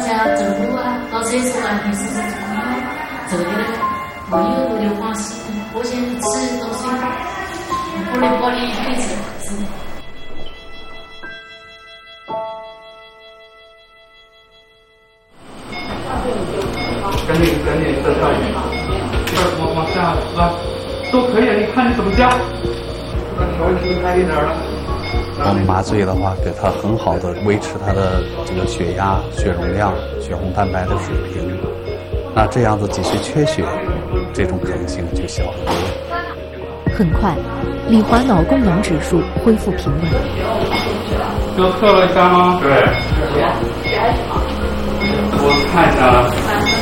要走路啊，到厕所啊，平时是走的没有流放系统，我现在吃都是玻璃杯子吃的。 赶紧再上一点，往下啊，都可以，你看你怎么加，稍微停开一点了。 我们麻醉的话，给他很好的维持他的这个血压、血容量、血红蛋白的水平。那这样子即使缺血，这种可能性就小了。 很快，李华脑供氧指数恢复平稳。 就测了一下吗？对。我看一下了。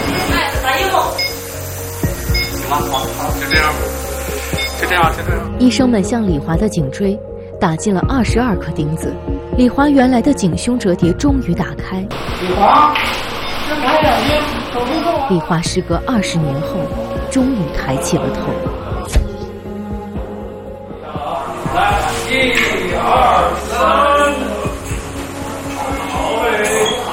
好，就这样。 医生们向李华的颈椎打进了22颗钉子，李华原来的颈胸折叠终于打开。 李华，睁开眼睛，手动做完。 李华时隔20年后，终于抬起了头。 来，1、2、3，好嘞。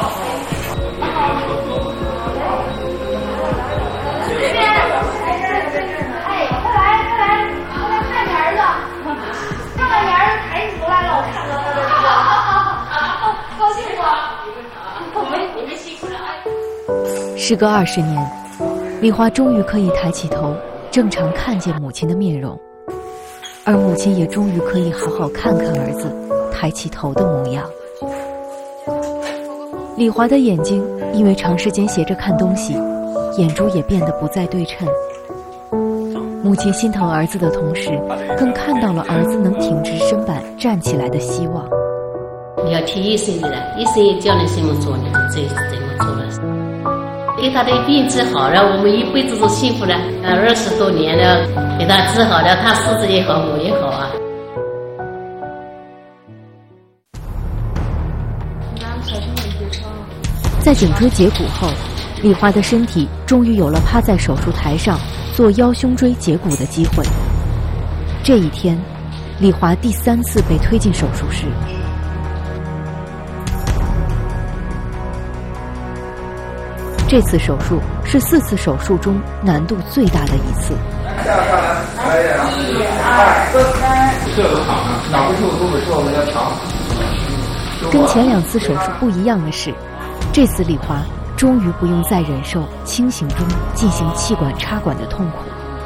时隔20年，李华终于可以抬起头，正常看见母亲的面容，而母亲也终于可以好好看看儿子抬起头的模样。李华的眼睛因为长时间斜着看东西，眼珠也变得不再对称。母亲心疼儿子的同时，更看到了儿子能挺直身板站起来的希望。 你要听医生的了，医生叫你怎么做你就怎么做了。给他的病治好了，我们一辈子都幸福了。20多年了，给他治好了，他儿子也好，我也好啊。 在颈椎截骨后，李华的身体终于有了趴在手术台上做腰胸椎截骨的机会。这一天，李华第3次被推进手术室。这次手术是4次手术中难度最大的一次。 下来，1、2、3，这个长啊，哪不瘦都比瘦的要长。 跟前2次手术不一样的是，这次李华终于不用再忍受清醒中进行气管插管的痛苦。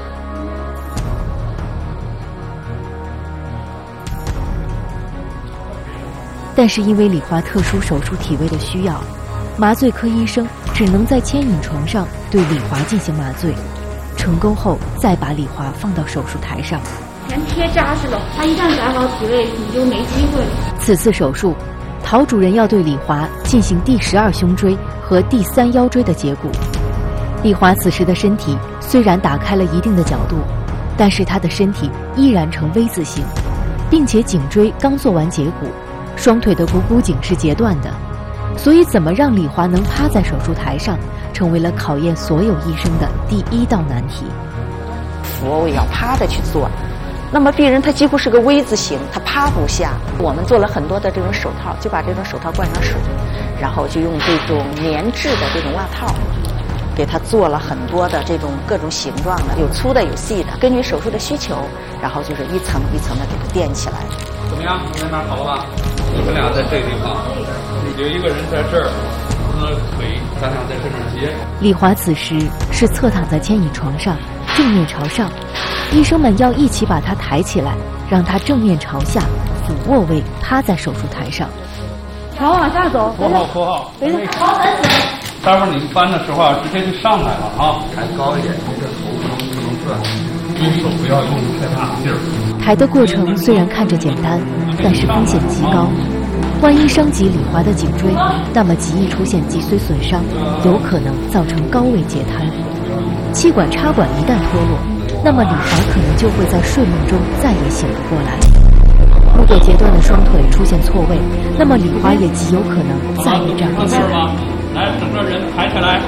但是因为李华特殊手术体位的需要，麻醉科医生只能在牵引床上对李华进行麻醉，成功后再把李华放到手术台上。 全贴扎实了，他一旦改好体位，你就没机会了。 此次手术，陶主任要对李华进行第12胸椎和第3腰椎的截骨。李华此时的身体虽然打开了一定的角度，但是他的身体依然呈 V 字形，并且颈椎刚做完截骨，双腿的股骨颈是截断的。所以怎么让李华能趴在手术台上，成为了考验所有医生的第1道难题。 俯卧位要趴着去做，那么病人他几乎是个 V 字形，他趴不下。我们做了很多的这种手套，就把这种手套灌上水，然后就用这种棉质的这种袜套，给他做了很多的这种各种形状的，有粗的有细的，根据手术的需求，然后就是一层一层的给它垫起来。 怎么样？你在哪儿好了吧？你们俩在这个地方，有一个人在这儿，腿咱俩在这边接。 李华此时是侧躺在牵引床上，正面朝上，医生们要一起把他抬起来，让他正面朝下，俯卧位趴在手术台上。 好，往下走。 扶好。待会儿你们搬的时候直接就上来了啊，抬高一点，这头不能转，手不要用太大劲儿。 抬的过程虽然看着简单，但是风险极高。万一伤及李华的颈椎，那么极易出现脊髓损伤，有可能造成高位截瘫。气管插管一旦脱落，那么李华可能就会在睡梦中再也醒不过来。如果截断的双腿出现错位，那么李华也极有可能再也站不起来。 来，整个人抬起来。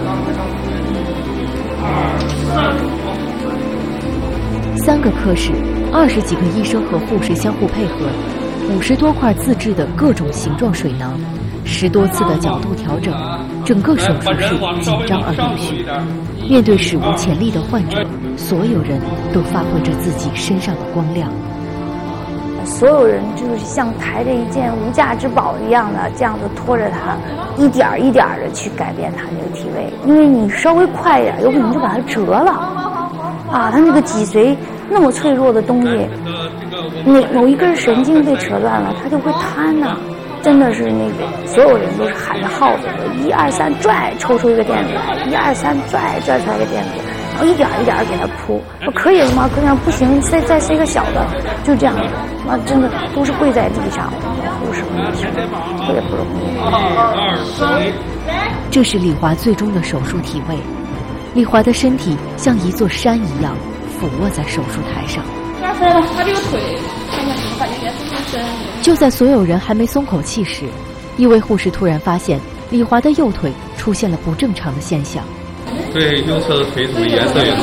3个科室，20几个医生和护士相互配合，50多块自制的各种形状水囊， 10多次的角度调整，整个手术室紧张而有序。面对史无前例的患者，所有人都发挥着自己身上的光亮。 所有人就是像抬着一件无价之宝一样的，这样子拖着他，一点儿一点儿的去改变他这个体位。因为你稍微快一点，有可能就把它折了。啊，他那个脊髓那么脆弱的东西，某一根神经被扯断了，它就会瘫呐。真的是那个所有人都是喊着号子的，1、2、3拽，抽出一个垫子来，1、2、3拽出来一个垫子，然后一点一点给他铺。说可以了吗？可以吗？不行，再塞个小的，就这样。啊，真的都是跪在地上，护士特别不容易。 这是李华最终的手术体位。李华的身体像一座山一样俯卧在手术台上。 他这个腿，看看怎么把这边这么深。 就在所有人还没松口气时，一位护士突然发现李华的右腿出现了不正常的现象。 对，右侧的腿怎么颜色也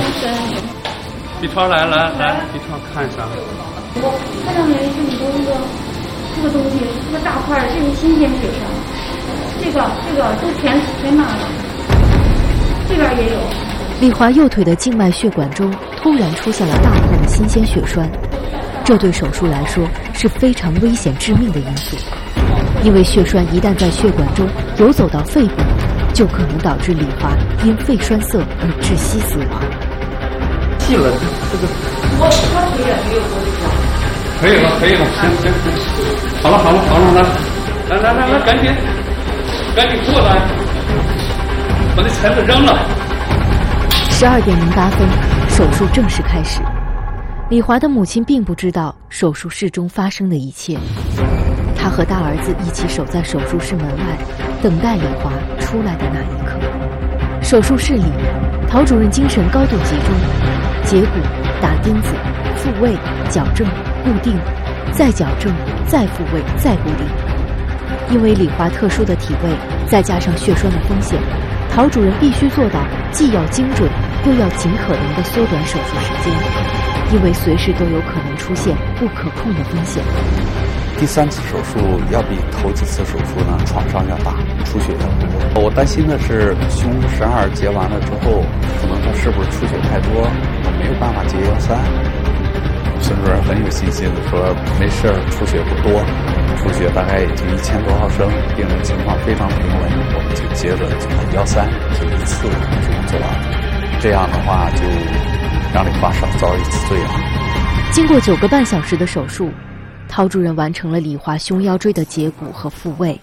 ？B 超来，B 超看一下。 看到没？这里头这个东西，这个大块这是新鲜血栓，这个都填满了，这边也有。 李华右腿的静脉血管中突然出现了大块的新鲜血栓，这对手术来说是非常危险致命的因素，因为血栓一旦在血管中游走到肺部，就可能导致李华因肺栓塞而窒息死亡。 细了，这个他腿也没有过这个。 可以了，行，好了，来，赶紧过来，把那钳子扔了。 12点08分，手术正式开始。李华的母亲并不知道手术室中发生的一切，她和大儿子一起守在手术室门外，等待李华出来的那一刻。手术室里，陶主任精神高度集中，截骨、打钉子、复位、矫正、固定，再矫正，再复位，再固定。因为李华特殊的体位，再加上血栓的风险，陶主任必须做到既要精准，又要尽可能的缩短手术时间，因为随时都有可能出现不可控的风险。 第3次手术要比头几次手术呢创伤要大，出血要多。我担心的是胸12结完了之后，可能他是不是出血太多，我没有办法结腰3。孙主任很有信心的说没事，出血不多，出血大概也就1000多毫升，病人情况非常平稳，我们就接着就把腰3就一次就做完了，这样的话就让李华少遭一次罪了。 经过9个半小时的手术，陶主任完成了李华胸腰椎的截骨和复位。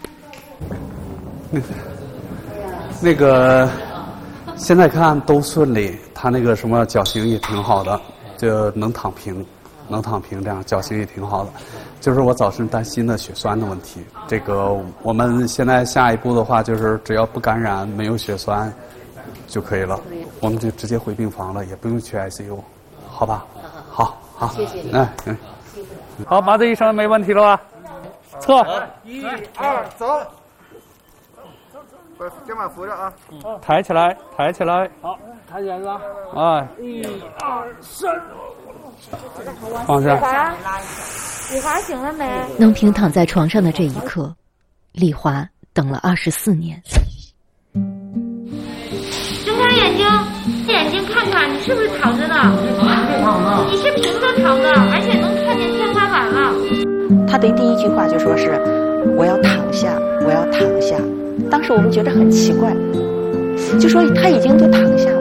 那个现在看都顺利，他那个什么脚型也挺好的，就能躺平，这样脚型也挺好的。就是我早晨担心的血栓的问题，这个我们现在下一步的话，就是只要不感染，没有血栓就可以了，我们就直接回病房了，也不用去 ICU， 好吧？好， 谢谢你。 好，麻醉医生没问题了吧？测 ，1、2，走。把肩膀扶着啊。 抬起来。 好，抬起来是吧？ 哎。 1、2、3。 放下。 李华醒了没？ 能平躺在床上的这一刻，李华等了24年。 睁开眼睛看看，你是不是躺着的？你是平着躺的，而且能看见天花板了。 他的第一句话就说是我要躺下。当时我们觉得很奇怪，就说他已经都躺下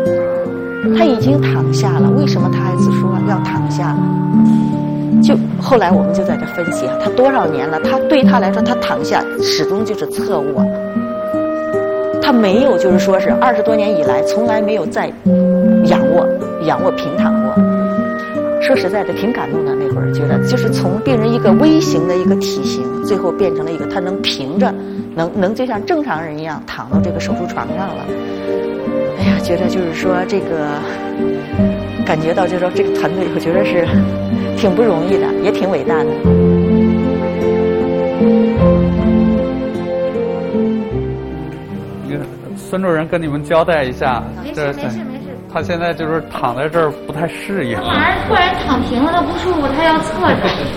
了，为什么他还是说要躺下？就后来我们就在这分析，他多少年了，他对他来说，他躺下始终就是侧卧，他没有就是说是20多年以来从来没有再仰卧平躺过。说实在的，挺感动的。那会儿觉得，就是从病人一个微型的一个体型，最后变成了一个他能平着，能就像正常人一样躺到这个手术床上了。哎呀，觉得就是说这个，感觉到就是说这个团队，我觉得是挺不容易的，也挺伟大的。 孙主任跟你们交代一下， 没事。 他现在就是躺在这儿不太适应。 突然躺平了，他不舒服，他要侧着。